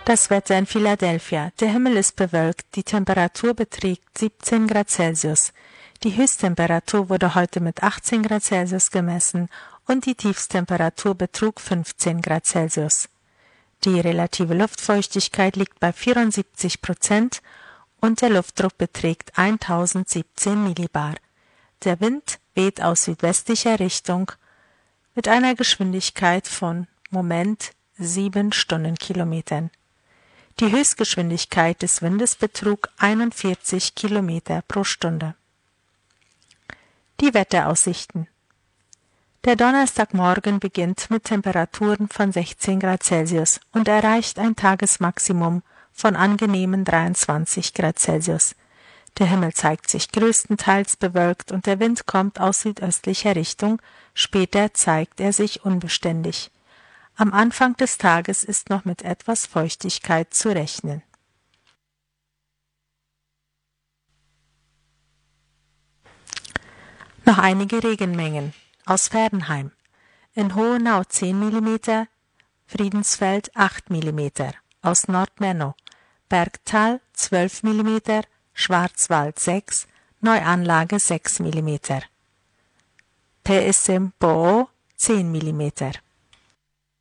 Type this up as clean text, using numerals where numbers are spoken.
Das Wetter in Philadelphia. Der Himmel ist bewölkt, die Temperatur beträgt 17 Grad Celsius. Die Höchsttemperatur wurde heute mit 18 Grad Celsius gemessen und die Tiefsttemperatur betrug 15 Grad Celsius. Die relative Luftfeuchtigkeit liegt bei 74% und der Luftdruck beträgt 1017 Millibar. Der Wind weht aus südwestlicher Richtung mit einer Geschwindigkeit von 7 Stundenkilometern. Die Höchstgeschwindigkeit des Windes betrug 41 Kilometer pro Stunde. Die Wetteraussichten. Der Donnerstagmorgen beginnt mit Temperaturen von 16 Grad Celsius und erreicht ein Tagesmaximum von angenehmen 23 Grad Celsius. Der Himmel zeigt sich größtenteils bewölkt und der Wind kommt aus südöstlicher Richtung, später zeigt er sich unbeständig. Am Anfang des Tages ist noch mit etwas Feuchtigkeit zu rechnen. Noch einige Regenmengen aus Fernheim. In Hohenau 10 mm, Friedensfeld 8 mm, aus Nordmenno, Bergtal 12 mm, Schwarzwald 6, Neuanlage 6 mm. PSM Boo 10 mm.